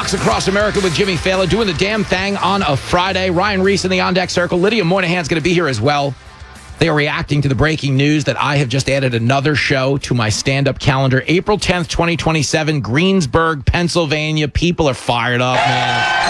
Fox Across America with Jimmy Fallon doing the damn thing on a Friday. Ryan Reese in the On Deck Circle. Lydia Moynihan's going to be here as well. They are reacting to the breaking news that I have just added another show to my stand-up calendar. April 10th, 2027, Greensburg, Pennsylvania. People are fired up, man.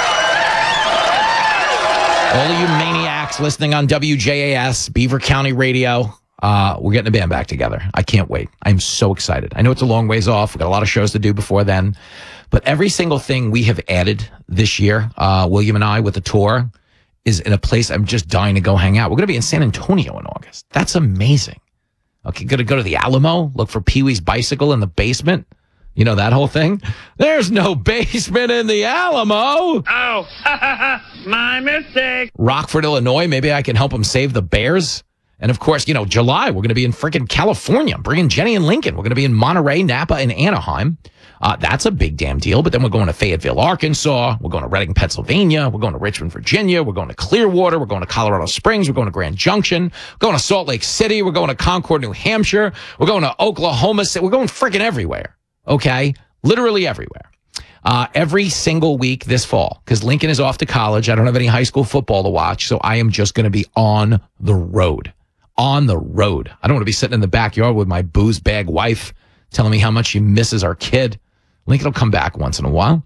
All of you maniacs listening on WJAS, Beaver County Radio. We're getting the band back together. I can't wait. I'm so excited. I know it's a long ways off. We've got a lot of shows to do before then. But every single thing we have added this year, William and I, with the tour, is in a place I'm just dying to go hang out. We're going to be in San Antonio in August. That's amazing. Okay, going to go to the Alamo, look for Pee-wee's bicycle in the basement. You know that whole thing? There's no basement in the Alamo. Oh, my mistake. Rockford, Illinois. Maybe I can help them save the Bears. And, of course, you know, July, we're going to be in freaking California. I'm bringing Jenny and Lincoln. We're going to be in Monterey, Napa, and Anaheim. That's a big damn deal. But then we're going to Fayetteville, Arkansas. We're going to Reading, Pennsylvania. We're going to Richmond, Virginia. We're going to Clearwater. We're going to Colorado Springs. We're going to Grand Junction. We're going to Salt Lake City. We're going to Concord, New Hampshire. We're going to Oklahoma City. We're going freaking everywhere. Okay? Literally everywhere. Every single week this fall, because Lincoln is off to college. I don't have any high school football to watch, so I am just going to be on the road. On the road. I don't want to be sitting in the backyard with my booze bag wife telling me how much she misses our kid. Lincoln will come back once in a while.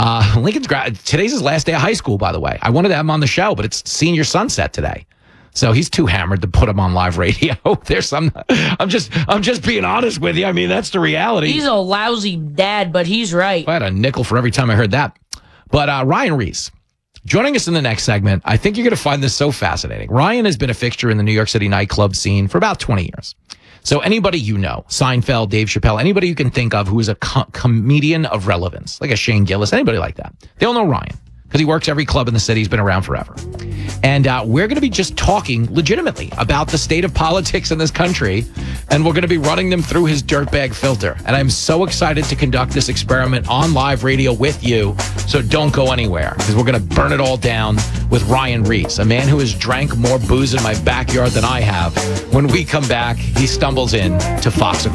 Today's his last day of high school, by the way. I wanted to have him on the show, but it's senior sunset today. So he's too hammered to put him on live radio. I'm just being honest with you. I mean, that's the reality. He's a lousy dad, but he's right. I had a nickel for every time I heard that. But Ryan Reese, joining us in the next segment, I think you're going to find this so fascinating. Ryan has been a fixture in the New York City nightclub scene for about 20 years. So anybody you know, Seinfeld, Dave Chappelle, anybody you can think of who is a comedian of relevance, like a Shane Gillis, anybody like that, they all know Ryan because he works every club in the city. He's been around forever. And we're going to be just talking legitimately about the state of politics in this country, and we're going to be running them through his dirtbag filter. And I'm so excited to conduct this experiment on live radio with you, so don't go anywhere, because we're going to burn it all down with Ryan Reese, a man who has drank more booze in my backyard than I have. When we come back, he stumbles in to Fox